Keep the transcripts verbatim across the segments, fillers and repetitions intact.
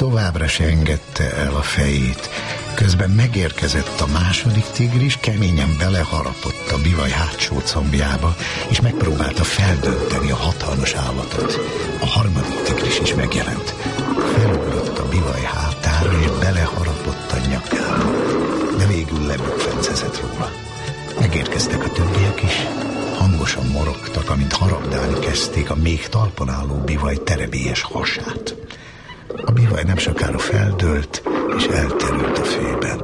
továbbra se engedte el a fejét. Közben megérkezett a második tigris, keményen beleharapott a bivaj hátsó combjába, és megpróbálta feldönteni a hatalmas állatot. A harmadik tigris is megjelent. Felugrott a bivaj hátára, és beleharapott a nyakába. De végül lebukfencezett róla. Megérkeztek a többiek is. Hangosan morogtak, amint harabdálni kezdték a még talpon álló bivaj terebélyes hasát. A bivaj nem sokára feldőlt, és elterült a főben.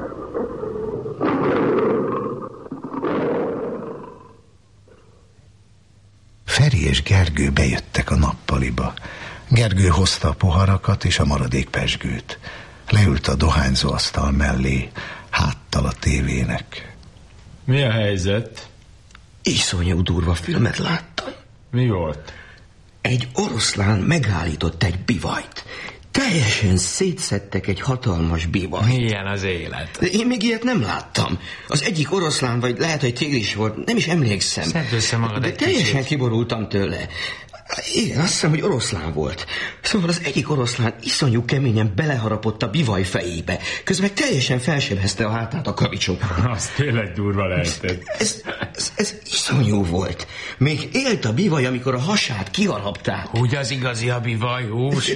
Feri és Gergő bejöttek a nappaliba. Gergő hozta a poharakat és a maradék pezsgőt. Leült a dohányzó asztal mellé, háttal a tévének. Mi a helyzet? Iszonyú durva filmet láttam. Mi volt? Egy oroszlán megállított egy bivajt. Teljesen szétszedtek egy hatalmas bivajt. Milyen az élet? Én még ilyet nem láttam. Az egyik oroszlán, vagy lehet, hogy tigris volt, nem is emlékszem. Szedd össze magad de egy teljesen kicsit. Kiborultam tőle. Igen, azt hiszem, hogy oroszlán volt. Szóval az egyik oroszlán iszonyú keményen beleharapott a bivaj fejébe. Közben teljesen felsebezte a hátát a kavicsokban. Az tényleg durva lehetett. Ez, ez, ez iszonyú volt. Még élt a bivaj, amikor a hasát kiharapták. Úgy az igazi a bivaj hús?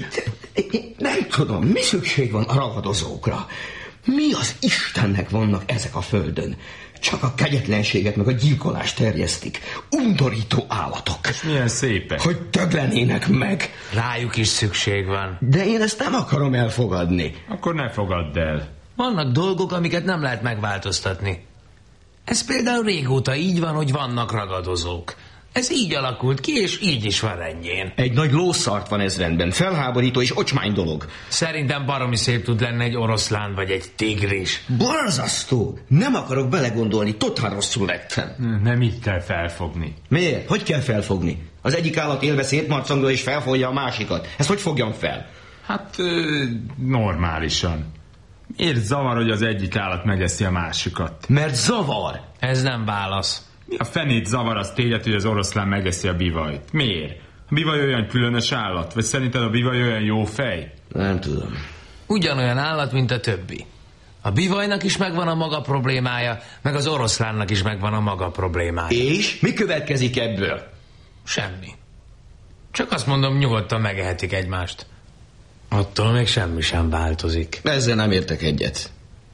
Nem tudom, mi szükség van a ragadozókra? Mi az Istennek vannak ezek a földön? Csak a kegyetlenséget meg a gyilkolást terjesztik. Undorító állatok. És milyen szépek. Hogy döglenének meg. Rájuk is szükség van. De én ezt nem akarom elfogadni. Akkor ne fogadd el. Vannak dolgok, amiket nem lehet megváltoztatni. Ez például régóta így van, hogy vannak ragadozók. Ez így alakult ki, és így is van rendjén. Egy nagy lószart van ez rendben. Felháborító és ocsmány dolog. Szerintem baromi szép tud lenni egy oroszlán vagy egy tigris. Borzasztó! Nem akarok belegondolni, totál rosszul lettem. Nem így kell felfogni. Miért? Hogy kell felfogni? Az egyik állat élve szétmarcangol és felfogja a másikat. Ezt hogy fogjam fel? Hát ö, normálisan. Miért zavar, hogy az egyik állat megeszi a másikat? Mert zavar. Ez nem válasz. Mi a fenét zavar az téged, hogy az oroszlán megeszi a bivajt? Miért? A bivaj olyan különös állat? Vagy szerinted a bivaj olyan jó fej? Nem tudom. Ugyanolyan állat, mint a többi. A bivajnak is megvan a maga problémája, meg az oroszlánnak is megvan a maga problémája. És mi következik ebből? Semmi. Csak azt mondom, nyugodtan megehetik egymást. Attól még semmi sem változik. Ezzel nem értek egyet.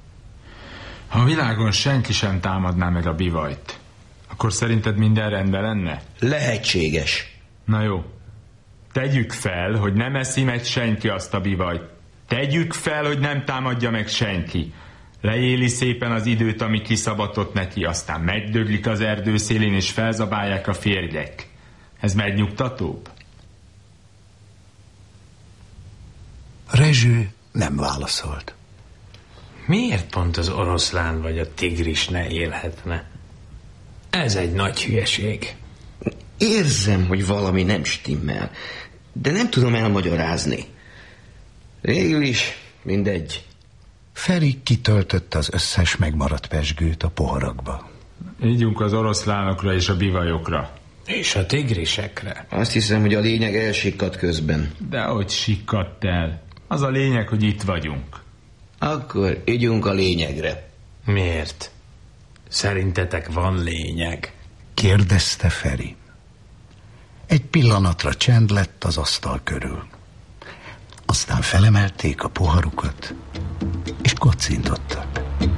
Ha a világon senki sem támadná meg a bivajt, akkor szerinted minden rendben lenne? Lehetséges. Na jó. Tegyük fel, hogy nem eszi meg senki azt a bivajt. Tegyük fel, hogy nem támadja meg senki. Leéli szépen az időt, ami kiszabadott neki, aztán megdöglik az erdő szélén, és felzabálják a férjek. Ez megnyugtatóbb? Rezső nem válaszolt. Miért pont az oroszlán vagy a tigris ne élhetne? Ez egy nagy hülyeség. Érzem, hogy valami nem stimmel, de nem tudom elmagyarázni. Végül is mindegy. Feri kitöltötte az összes megmaradt pezsgőt a poharakba. Ígyunk az oroszlánokra és a bivajokra. És a tigrisekre. Azt hiszem, hogy a lényeg elsikkadt közben. Dehogy sikkadt el. Az a lényeg, hogy itt vagyunk. Akkor ígyunk a lényegre. Miért? Szerintetek van lényeg? Kérdezte Feri. Egy pillanatra csend lett az asztal körül. Aztán felemelték a poharukat, és kocintottak.